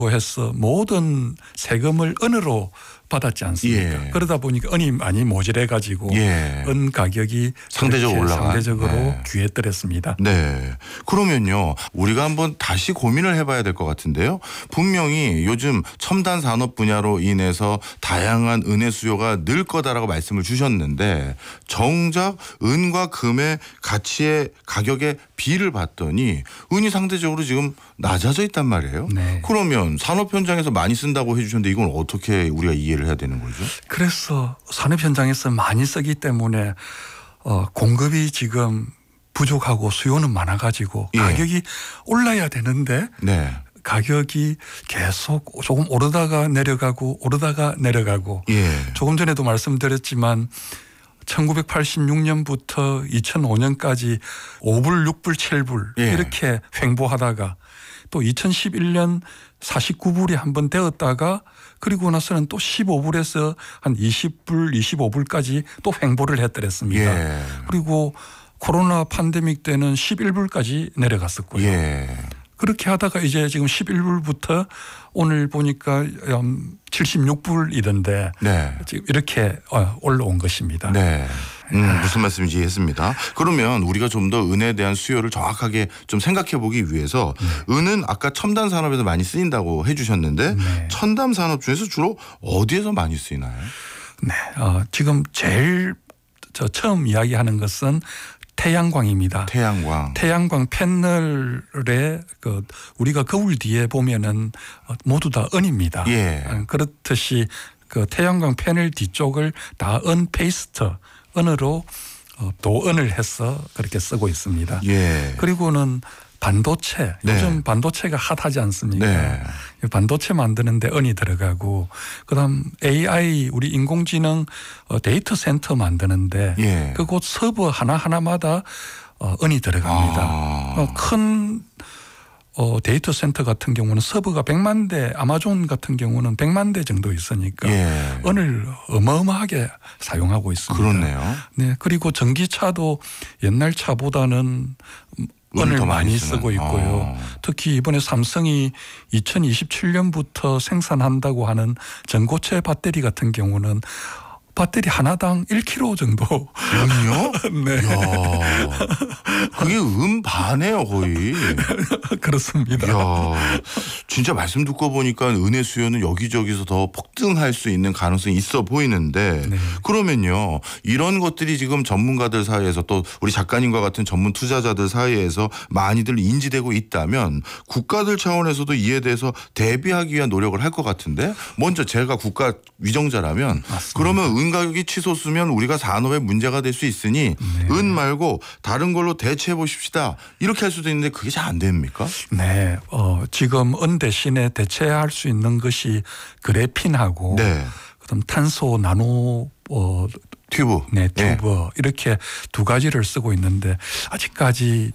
해서 모든 세금을 은으로 받았지 않습니까? 예. 그러다 보니까 은이 많이 모자래 가지고 예. 은 가격이 상대적으로 상대적으로 네. 귀했더랬습니다. 네. 그러면요, 우리가 한번 다시 고민을 해봐야 될 것 같은데요. 분명히 요즘 첨단 산업 분야로 인해서 다양한 은의 수요가 늘 거다라고 말씀을 주셨는데 정작 은과 금의 가치의 가격의 비를 봤더니 은이 상대적으로 지금 낮아져 있단 말이에요. 네. 그러면 산업 현장에서 많이 쓴다고 해주셨는데 이건 어떻게 우리가 이해를 해야 되는 거죠? 그래서 산업 현장에서 많이 쓰기 때문에 공급이 지금 부족하고 수요는 많아가지고 예. 가격이 올라야 되는데 네. 가격이 계속 조금 오르다가 내려가고 오르다가 내려가고 예. 조금 전에도 말씀드렸지만 1986년부터 2005년까지 5불, 6불, 7불 예. 이렇게 횡보하다가 또 2011년 49불이 한번 되었다가 그리고 나서는 또 15불에서 한 20불, 25불까지 또 횡보를 했더랬습니다. 예. 그리고 코로나 팬데믹 때는 11불까지 내려갔었고요. 예. 그렇게 하다가 이제 지금 11불부터 오늘 보니까 76불이던데 네. 지금 이렇게 올라온 것입니다. 네. 무슨 말씀인지 이해했습니다. 그러면 우리가 좀 더 은에 대한 수요를 정확하게 좀 생각해 보기 위해서 은은 아까 첨단 산업에서 많이 쓰인다고 해 주셨는데 네. 첨단 산업 중에서 주로 어디에서 많이 쓰이나요? 네. 지금 제일 처음 이야기하는 것은 태양광입니다. 태양광. 태양광 패널에 우리가 거울 뒤에 보면은 모두 다 은입니다. 예. 그렇듯이 그 태양광 패널 뒤쪽을 다 은 페이스트 은으로 도은을 해서 그렇게 쓰고 있습니다. 예. 그리고는 반도체, 네. 요즘 반도체가 핫하지 않습니까? 네. 반도체 만드는데 은이 들어가고 그다음 AI 우리 인공지능 데이터 센터 만드는데 예. 그곳 서버 하나하나마다 은이 들어갑니다. 아. 큰 데이터 센터 같은 경우는 서버가 100만 대, 아마존 같은 경우는 100만 대 정도 있으니까 예. 은을 어마어마하게 사용하고 있습니다. 그렇네요. 네, 그리고 전기차도 옛날 차보다는 은을 더 많이 쓰는. 쓰고 있고요. 특히 이번에 삼성이 2027년부터 생산한다고 하는 전고체 배터리 같은 경우는 배터리 하나당 1kg 정도. 은이요? 네. 이야. 그게 은 반이에요, 거의. 그렇습니다. 이야, 진짜 말씀 듣고 보니까 은의 수요는 여기저기서 더 폭등할 수 있는 가능성이 있어 보이는데 네. 그러면요, 이런 것들이 지금 전문가들 사이에서 또 우리 작가님과 같은 전문 투자자들 사이에서 많이들 인지되고 있다면 국가들 차원에서도 이에 대해서 대비하기 위한 노력을 할 것 같은데 먼저 제가 국가 위정자라면 맞습니다. 그러면 은 가격이 치솟으면 우리가 산업에 문제가 될 수 있으니 네. 은 말고 다른 걸로 대체해 보십시다. 이렇게 할 수도 있는데 그게 잘 안 됩니까? 네, 지금 은 대신에 대체할 수 있는 것이 그래핀하고 네. 그다음 탄소 나노 튜브. 네, 튜브 이렇게 두 가지를 쓰고 있는데 아직까지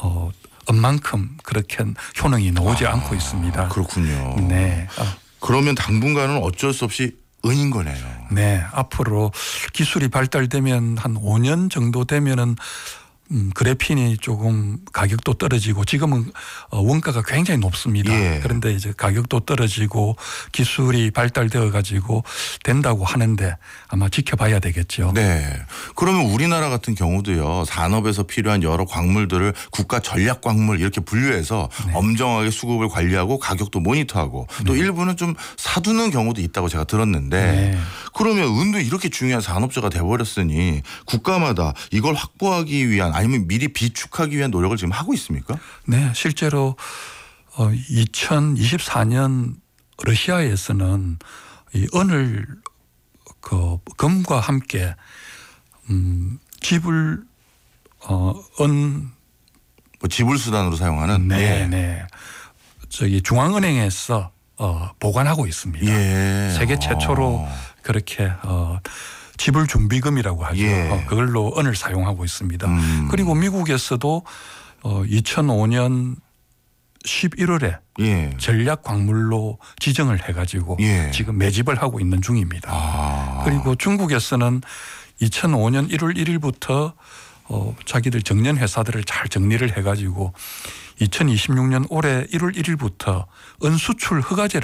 은만큼 그렇게 효능이 나오지 않고 있습니다. 그렇군요. 네. 그러면 당분간은 어쩔 수 없이 은인 거네요. 네, 앞으로 기술이 발달되면 한 5년 정도 되면은 그래핀이 조금 가격도 떨어지고 지금은 원가가 굉장히 높습니다. 예. 그런데 이제 가격도 떨어지고 기술이 발달되어 가지고 된다고 하는데 아마 지켜봐야 되겠죠. 네. 그러면 우리나라 같은 경우도요, 산업에서 필요한 여러 광물들을 국가 전략 광물 이렇게 분류해서 엄정하게 수급을 관리하고 가격도 모니터하고 또 일부는 좀 사두는 경우도 있다고 제가 들었는데 네. 그러면 은도 이렇게 중요한 산업재가 돼버렸으니 국가마다 이걸 확보하기 위한 아니면 미리 비축하기 위한 노력을 지금 하고 있습니까? 네, 실제로 2024년 러시아에서는 이 은을 금과 함께 지불 은 뭐 지불 수단으로 사용하는. 네, 네. 저기 중앙은행에서 보관하고 있습니다. 예. 세계 최초로 그렇게 지불 준비금이라고 하죠. 예. 그걸로 은을 사용하고 있습니다. 그리고 미국에서도 2005년 11월에 예. 전략 광물로 지정을 해가지고 예. 지금 매집을 하고 있는 중입니다. 아. 그리고 중국에서는 2005년 1월 1일부터 자기들 정년 회사들을 잘 정리를 해가지고 2026년 올해 1월 1일부터 은수출 허가제를